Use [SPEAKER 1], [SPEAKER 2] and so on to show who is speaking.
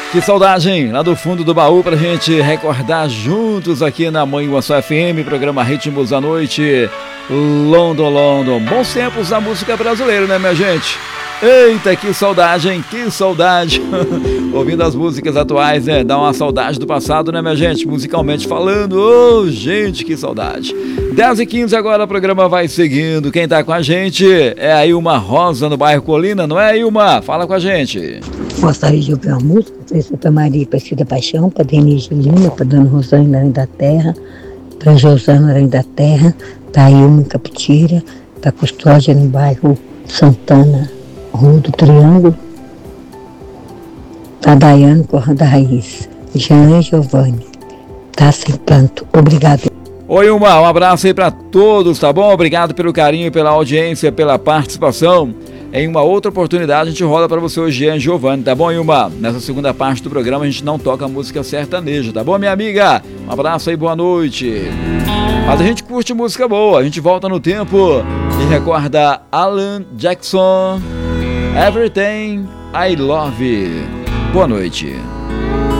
[SPEAKER 1] Que saudade, hein? Lá do fundo do baú pra gente recordar juntos aqui na Mãe Guaçu FM, programa Ritmos da Noite, London, London. Bons tempos da música brasileira, né, minha gente? Eita, que saudade, hein? Que saudade! Ouvindo as músicas atuais, né? Dá uma saudade do passado, né, minha gente? Musicalmente falando, oh, gente, que saudade! 10h15 agora, o programa vai seguindo. Quem tá com a gente é a Ilma Rosa, no bairro Colina, não é, Ilma? Fala com a gente.
[SPEAKER 2] Gostaria de ouvir uma música, para Maria Aparecida Paixão, para Denise Lima, para Dona Rosângela Aranha da Terra, para Josana Aranha da Terra, para Ilma Caputira, para Custódia no bairro Santana, Rua do Triângulo, para Daiane Corra da Raiz, Jean Giovanni, tá sem planto. Obrigado.
[SPEAKER 1] Oi, Ilma, um abraço aí para todos, tá bom? Obrigado pelo carinho, pela audiência, pela participação. Em uma outra oportunidade a gente rola para você hoje, Jean Giovanni, tá bom, Ilma? Nessa segunda parte do programa a gente não toca música sertaneja, tá bom, minha amiga? Um abraço aí, boa noite. Mas a gente curte música boa, a gente volta no tempo e recorda Alan Jackson, Everything I Love. Boa noite.